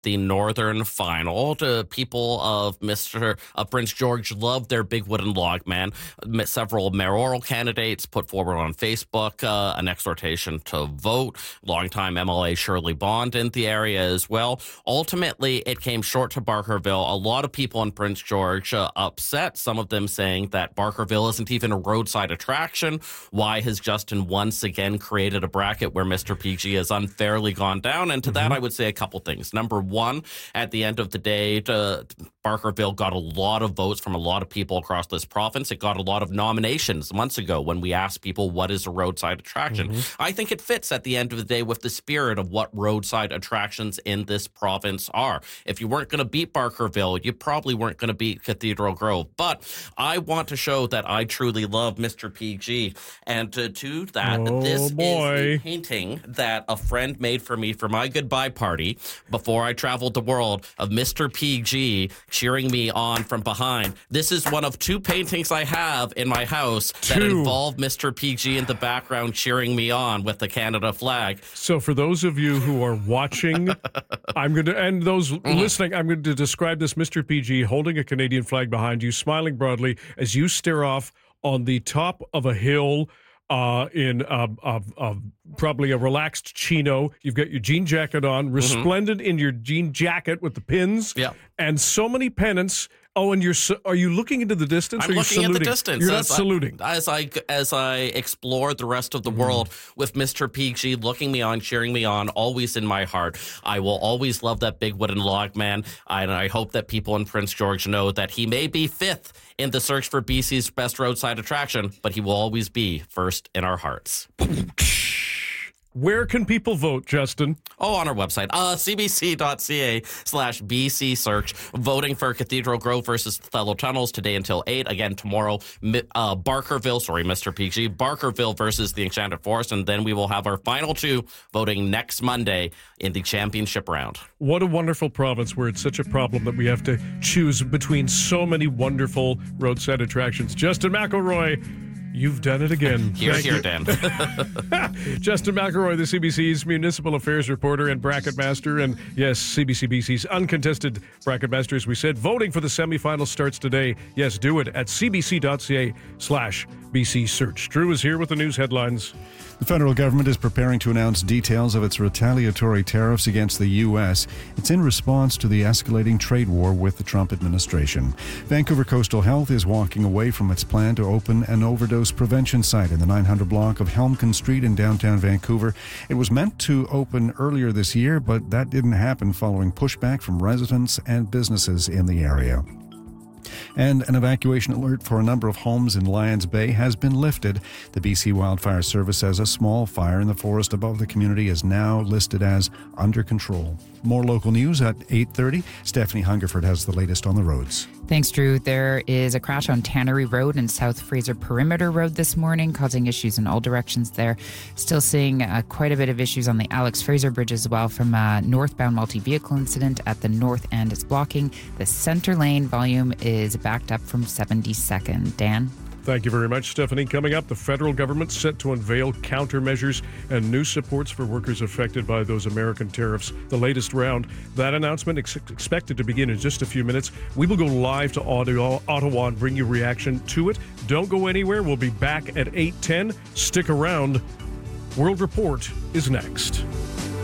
the Northern Final. The people of Prince George love their big wooden log man. Several mayoral candidates put forward on Facebook an exhortation to vote. Longtime MLA Shirley Bond in the area as well. Ultimately, it came short to Barkerville. A lot of people in Prince George upset, some of them saying that Barkerville isn't even a roadside attraction. Why has Justin once again created a bracket where Mr. PG has unfairly gone down? And to that, I would say a couple things. Number one, at the end of the day, Barkerville got a lot of votes from a lot of people across this province. It got a lot of nominations months ago when we asked people what is a roadside attraction. I think it fits at the end of the day with the spirit of what roadside attractions in this province are. If you weren't going to beat Barkerville, you probably weren't going to beat Cathedral Grove. But I want to show that I truly love Mr. PG. And to that, this is a painting that a friend made for me for my goodbye party before I traveled the world of Mr. PG cheering me on from behind. This is one of two paintings I have in my house that involve Mr. PG in the background cheering me on with the Canada flag. So for those of you who are watching, I'm going to, and those listening, I'm going to describe this Mr. PG holding a Canadian flag behind you, smiling broadly as you stare off on the top of a hill in probably a relaxed chino. You've got your jean jacket on, resplendent in your jean jacket with the pins, and so many pennants. Oh, and are you looking into the distance? I'm looking at the distance. You're not saluting. As I explore the rest of the world with Mr. PG looking me on, cheering me on, always in my heart. I will always love that big wooden log man, and I hope that people in Prince George know that he may be fifth in the search for BC's best roadside attraction, but he will always be first in our hearts. Where can people vote, Justin? Oh, on our website, cbc.ca/BC search. Voting for Cathedral Grove versus Othello Tunnels today until 8. Again, tomorrow, Mr. PG, Barkerville versus the Enchanted Forest. And then we will have our final two voting next Monday in the championship round. What a wonderful province where it's such a problem that we have to choose between so many wonderful roadside attractions. Justin McElroy, you've done it again. Here, Dan. Justin McElroy, the CBC's Municipal Affairs reporter and bracket master. And yes, CBC's uncontested bracket master, as we said. Voting for the semifinals starts today. Yes, do it at cbc.ca/BC search. Drew is here with the news headlines. The federal government is preparing to announce details of its retaliatory tariffs against the U.S. It's in response to the escalating trade war with the Trump administration. Vancouver Coastal Health is walking away from its plan to open an overdose prevention site in the 900 block of Helmkin Street in downtown Vancouver. It was meant to open earlier this year, but that didn't happen following pushback from residents and businesses in the area. And an evacuation alert for a number of homes in Lions Bay has been lifted. The BC Wildfire Service says a small fire in the forest above the community is now listed as under control. More local news at 8:30. Stephanie Hungerford has the latest on the roads. Thanks, Drew. There is a crash on Tannery Road and South Fraser Perimeter Road this morning, causing issues in all directions there. Still seeing quite a bit of issues on the Alex Fraser Bridge as well from a northbound multi-vehicle incident at the north end. It's blocking the center lane. Volume is backed up from 72nd. Dan? Thank you very much, Stephanie. Coming up, the federal government set to unveil countermeasures and new supports for workers affected by those American tariffs. The latest round. That announcement expected to begin in just a few minutes. We will go live to Ottawa and bring you reaction to it. Don't go anywhere. We'll be back at 8:10. Stick around. World Report is next.